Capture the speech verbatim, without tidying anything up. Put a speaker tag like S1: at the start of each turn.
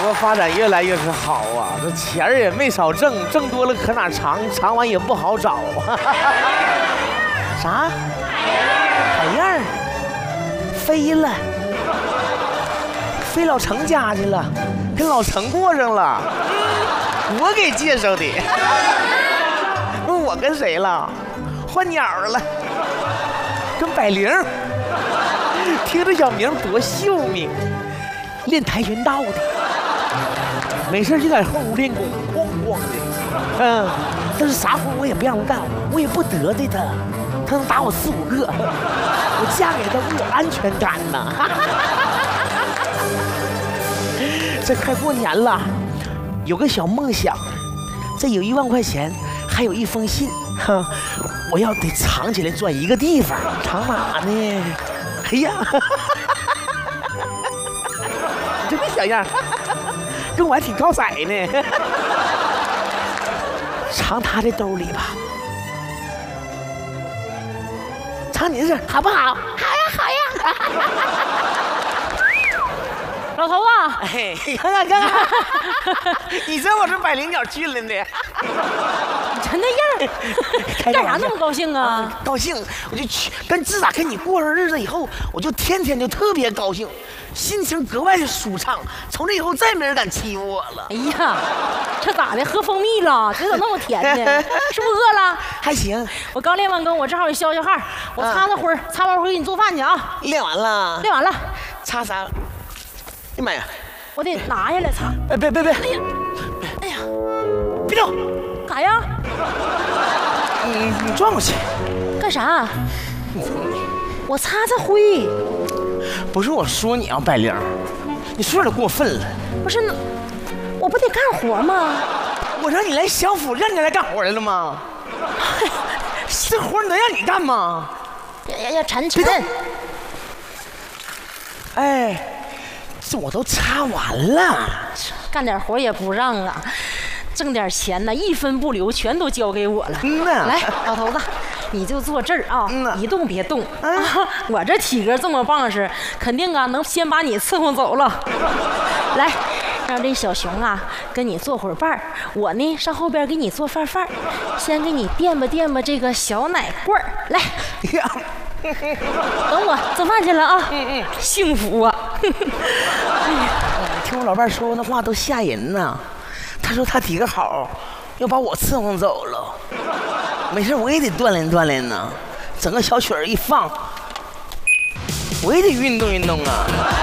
S1: 说发展越来越是好啊，这钱儿也没少挣，挣多了可哪长，长完也不好找。啥？海燕儿飞了，飞老程家去了，跟老程过上了。我给介绍的。问我跟谁了？换鸟了，跟百灵。听这小名多秀命，练跆拳道的。没事就在后屋练功，咣咣的。嗯，但是啥活我也不让他干，我也不得罪他，他能打我四五个。我嫁给他，我有安全感呐。这快过年了，有个小梦想，这有一万块钱，还有一封信，哼，我要得藏起来，转一个地方，藏哪呢？哎呀，你这个小样，跟我还挺靠色呢。藏他的兜里吧，藏你这好不好？好呀，好呀。
S2: 老头子，
S1: 哎，看看看看，你知道我是百灵鸟去了呢。
S2: 你成那样，干啥那么高兴啊？
S1: 啊高兴，我就去跟自打跟你过上日子以后，我就天天就特别高兴，心情格外的舒畅。从这以后再没人敢欺负我了。
S2: 哎呀，这咋的？喝蜂蜜了？这咋那么甜呢？是不是饿了？
S1: 还行，
S2: 我刚练完功，我正好也消消汗，我擦擦灰，擦完灰给你做饭去啊。
S1: 练完了，
S2: 练完了，
S1: 擦啥？哎呀妈呀！
S2: 我得拿下来擦。
S1: 哎，别别别！哎呀，
S2: 哎呀，
S1: 别动！
S2: 干啥呀？
S1: 你你转过去。
S2: 干啥？我擦擦灰。
S1: 不是我说你啊，百灵，你说有点过分了。
S2: 不是，我不得干活吗？
S1: 我让你来小府，让你来干活来了吗？这活能让你干吗？
S2: 呀呀呀，沉沉。
S1: 哎。这我都擦完了，
S2: 干点活也不让啊，挣点钱呢，一分不留，全都交给我了。
S1: 嗯呐，
S2: 来，老头子，你就坐这儿啊，
S1: 嗯、
S2: 一动别动、
S1: 嗯、
S2: 啊！我这体格这么棒实，肯定啊能先把你伺候走了。来，让这小熊啊跟你做会儿伴儿，我呢上后边给你做饭饭，先给你垫吧垫吧这个小奶罐儿。来，等我做饭去了啊！嗯嗯，幸福啊！
S1: 听我老伴说那话都吓人呐。他说他体格好，要把我伺候走了。没事，我也得锻炼锻炼呢。整个小曲儿一放，我也得运动运动啊。